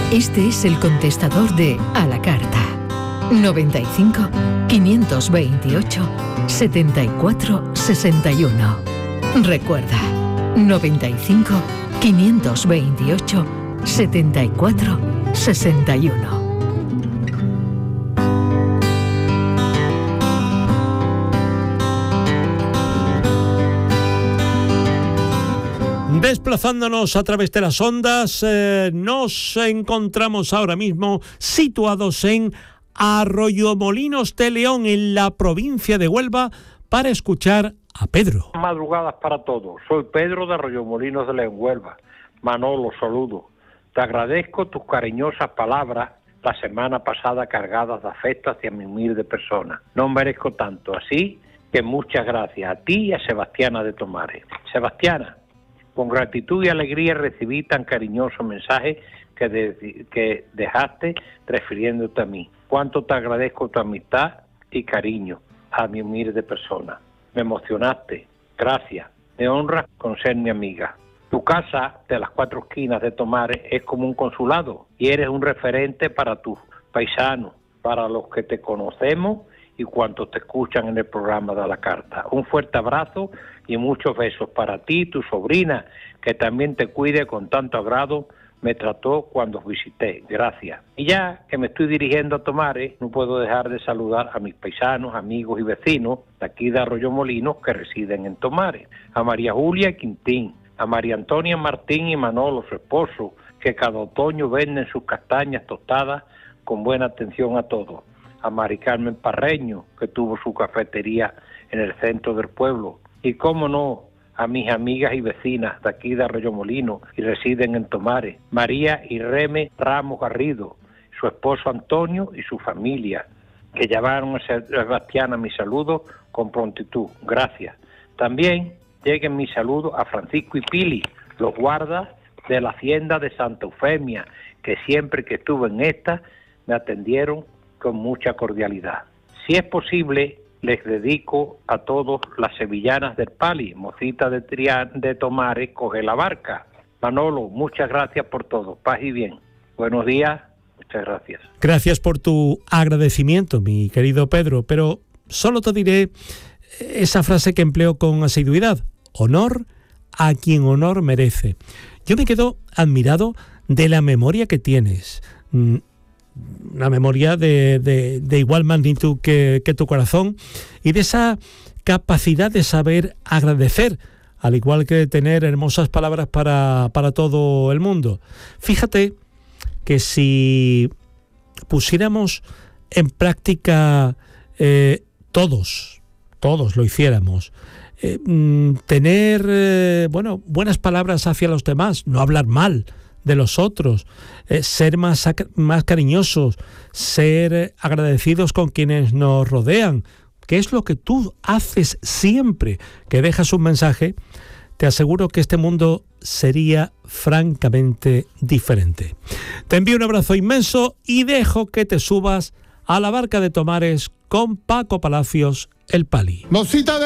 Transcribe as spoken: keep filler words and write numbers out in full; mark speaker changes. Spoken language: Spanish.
Speaker 1: Este es el contestador de A la Carta. noventa y cinco, quinientos veintiocho, setenta y cuatro sesenta y uno. Recuerda, noventa y cinco, quinientos veintiocho, setenta y cuatro sesenta y uno.
Speaker 2: Desplazándonos a través de las ondas, eh, nos encontramos ahora mismo situados en Arroyomolinos de León, en la provincia de Huelva, para escuchar a Pedro.
Speaker 3: Madrugadas para todos. Soy Pedro de Arroyomolinos de León, Huelva. Manolo, saludo. Te agradezco tus cariñosas palabras la semana pasada cargadas de afecto hacia mi humilde persona. No merezco tanto, así que muchas gracias a ti y a Sebastiana de Tomares. Sebastiana, con gratitud y alegría recibí tan cariñoso mensaje que, de, que dejaste refiriéndote a mí. Cuánto te agradezco tu amistad y cariño a mi humilde persona. Me emocionaste. Gracias. Me honras con ser mi amiga. Tu casa de las cuatro esquinas de Tomares es como un consulado y eres un referente para tus paisanos, para los que te conocemos y cuantos te escuchan en el programa de A la Carta. Un fuerte abrazo y muchos besos para ti y tu sobrina, que también te cuide con tanto agrado, me trató cuando os visité. Gracias. Y ya que me estoy dirigiendo a Tomares, no puedo dejar de saludar a mis paisanos, amigos y vecinos de aquí de Arroyomolinos que residen en Tomares. A María Julia Quintín, a María Antonia Martín y Manolo, su esposo, que cada otoño venden sus castañas tostadas con buena atención a todos. A Mari Carmen Parreño, que tuvo su cafetería en el centro del pueblo. Y cómo no, a mis amigas y vecinas de aquí de Arroyomolinos y residen en Tomares, María Irene Ramos Garrido, su esposo Antonio y su familia, que llamaron a Sebastián a mi saludo con prontitud. Gracias. También lleguen mi saludo a Francisco y Pili, los guardas de la hacienda de Santa Eufemia, que siempre que estuve en esta me atendieron con mucha cordialidad. Si es posible, les dedico a todos las sevillanas del Pali, mocita de, Trián, de Tomares, coge la barca. Manolo, muchas gracias por todo. Paz y bien. Buenos días. Muchas gracias.
Speaker 2: Gracias por tu agradecimiento, mi querido Pedro, pero solo te diré esa frase que empleo con asiduidad. Honor a quien honor merece. Yo me quedo admirado de la memoria que tienes. Una memoria de, de, de igual magnitud que, que tu corazón, y de esa capacidad de saber agradecer, al igual que de tener hermosas palabras para, para todo el mundo. Fíjate que si pusiéramos en práctica eh, todos, todos lo hiciéramos, eh, tener eh, bueno, buenas palabras hacia los demás, no hablar mal de los otros, eh, ser más, más cariñosos, ser eh, agradecidos con quienes nos rodean, que es lo que tú haces siempre que dejas un mensaje, te aseguro que este mundo sería francamente diferente. Te envío un abrazo inmenso y dejo que te subas a la barca de Tomares con Paco Palacios, el Pali.
Speaker 4: Mocita de